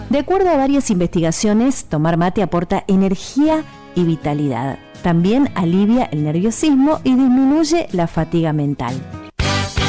De acuerdo a varias investigaciones, tomar mate aporta energía y vitalidad. También alivia el nerviosismo y disminuye la fatiga mental.